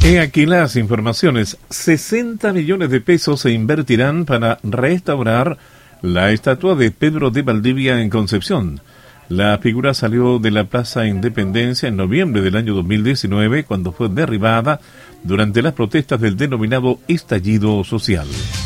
He aquí las informaciones. 60 millones de pesos se invertirán para restaurar la estatua de Pedro de Valdivia en Concepción. La figura salió de la Plaza Independencia en noviembre del año 2019, cuando fue derribada durante las protestas del denominado estallido social.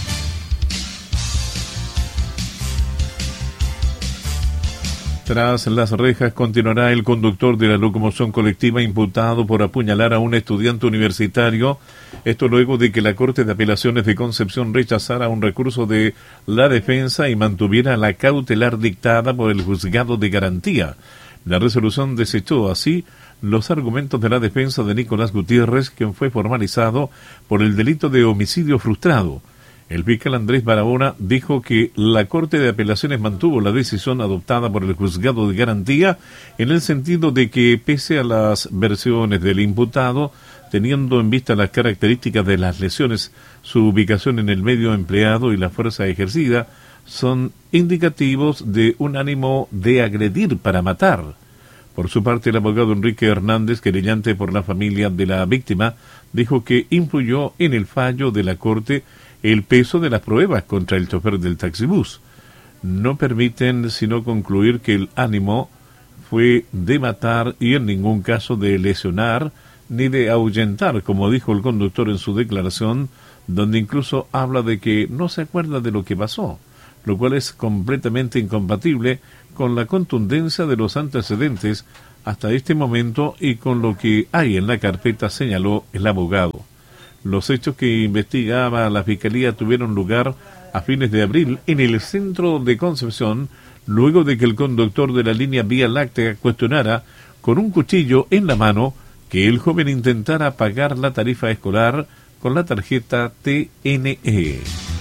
Tras las rejas continuará el conductor de la locomoción colectiva imputado por apuñalar a un estudiante universitario. Esto luego de que la Corte de Apelaciones de Concepción rechazara un recurso de la defensa y mantuviera la cautelar dictada por el juzgado de garantía. La resolución desechó así los argumentos de la defensa de Nicolás Gutiérrez, quien fue formalizado por el delito de homicidio frustrado. El fiscal Andrés Barahona dijo que la Corte de Apelaciones mantuvo la decisión adoptada por el juzgado de garantía en el sentido de que, pese a las versiones del imputado, teniendo en vista las características de las lesiones, su ubicación en el medio empleado y la fuerza ejercida, son indicativos de un ánimo de agredir para matar. Por su parte, el abogado Enrique Hernández, querellante por la familia de la víctima, dijo que influyó en el fallo de la Corte el peso de las pruebas contra el chofer del taxibús. No permiten sino concluir que el ánimo fue de matar y en ningún caso de lesionar ni de ahuyentar, como dijo el conductor en su declaración, donde incluso habla de que no se acuerda de lo que pasó, lo cual es completamente incompatible con la contundencia de los antecedentes hasta este momento y con lo que hay en la carpeta, señaló el abogado. Los hechos que investigaba la Fiscalía tuvieron lugar a fines de abril en el centro de Concepción, luego de que el conductor de la línea Vía Láctea cuestionara con un cuchillo en la mano que el joven intentara pagar la tarifa escolar con la tarjeta TNE.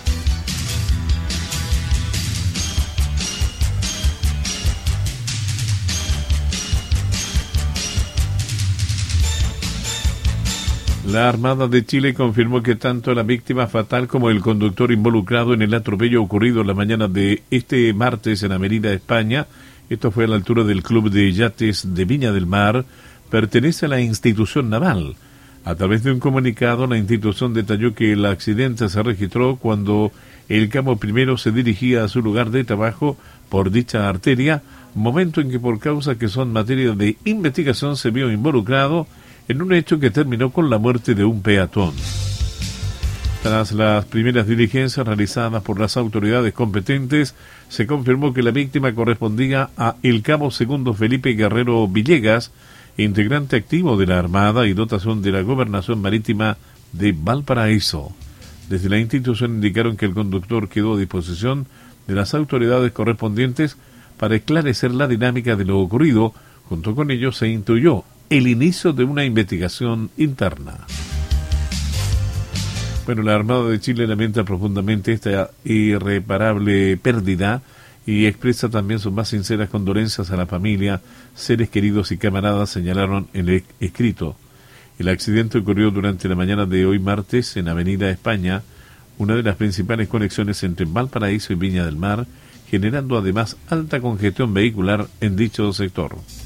La Armada de Chile confirmó que tanto la víctima fatal como el conductor involucrado en el atropello ocurrido la mañana de este martes en Avenida España, esto fue a la altura del Club de Yates de Viña del Mar, pertenece a la institución naval. A través de un comunicado, la institución detalló que el accidente se registró cuando el cabo primero se dirigía a su lugar de trabajo por dicha arteria, momento en que por causas que son materia de investigación se vio involucrado en un hecho que terminó con la muerte de un peatón. Tras las primeras diligencias realizadas por las autoridades competentes, se confirmó que la víctima correspondía a el cabo segundo Felipe Guerrero Villegas, integrante activo de la Armada y dotación de la Gobernación Marítima de Valparaíso. Desde la institución indicaron que el conductor quedó a disposición de las autoridades correspondientes para esclarecer la dinámica de lo ocurrido. Junto con ello se intuyó el inicio de una investigación interna. Bueno, la Armada de Chile lamenta profundamente esta irreparable pérdida y expresa también sus más sinceras condolencias a la familia, seres queridos y camaradas, señalaron en el escrito. El accidente ocurrió durante la mañana de hoy martes en Avenida España, una de las principales conexiones entre Valparaíso y Viña del Mar, generando además alta congestión vehicular en dicho sector.